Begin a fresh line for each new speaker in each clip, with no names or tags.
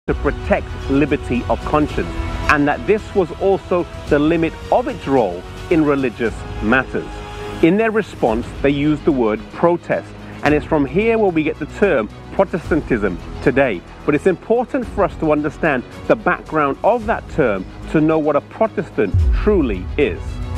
to protect liberty of conscience, and that this was also the limit of its role in religious matters. In their response, they used the word protest, and it's from here where we get the term Protestantism today. But it's important for us to understand the background of that term to know what a Protestant truly is.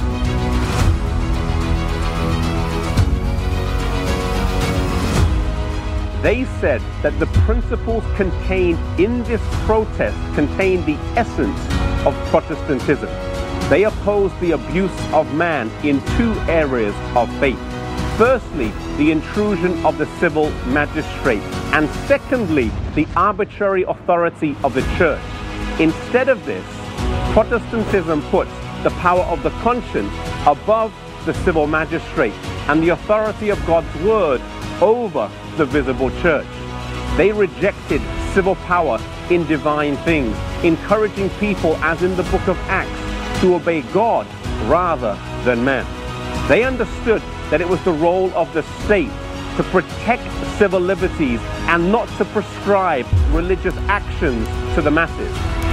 They said that the principles contained in this protest contained the essence of Protestantism. They opposed the abuse of man in two areas of faith. Firstly, the intrusion of the civil magistrate, and secondly, the arbitrary authority of the church. Instead of this, Protestantism puts the power of the conscience above the civil magistrate and the authority of God's word over the visible church. They rejected civil power in divine things, encouraging people, as in the book of Acts, to obey God rather than man. They understood that it was the role of the state to protect civil liberties and not to prescribe religious actions to the masses.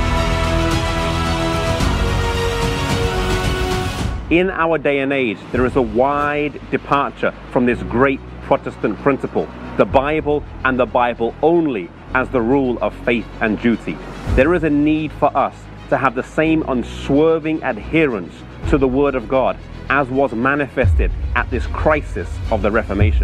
In our day and age, there is a wide departure from this great Protestant principle, the Bible and the Bible only as the rule of faith and duty. There is a need for us to have the same unswerving adherence to the Word of God as was manifested at this crisis of the Reformation.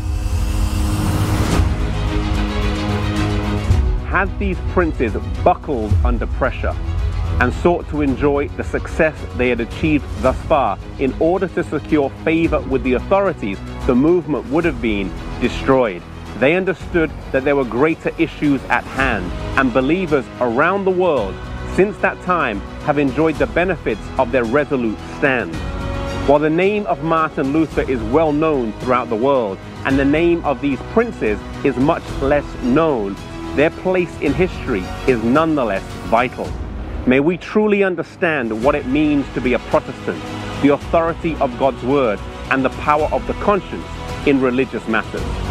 Had these princes buckled under pressure and sought to enjoy the success they had achieved thus far in order to secure favor with the authorities, the movement would have been destroyed. They understood that there were greater issues at hand, and believers around the world since that time have enjoyed the benefits of their resolute stand. While the name of Martin Luther is well known throughout the world, and the name of these princes is much less known, their place in history is nonetheless vital. May we truly understand what it means to be a Protestant, the authority of God's word, and the power of the conscience in religious matters.